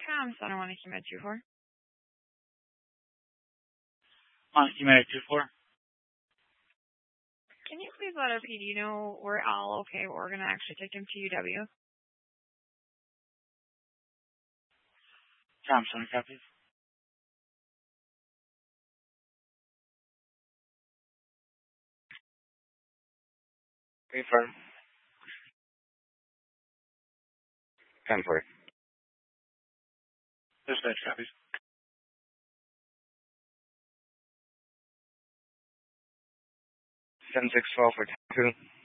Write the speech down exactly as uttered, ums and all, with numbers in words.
Com, Center one, Humid two four. On Humid two four. Can you please let our P D know we're all okay, we're going to actually take him to U W? Com, Center copies. Confirm. ten four. Dispatch copies. seven six twelve for two.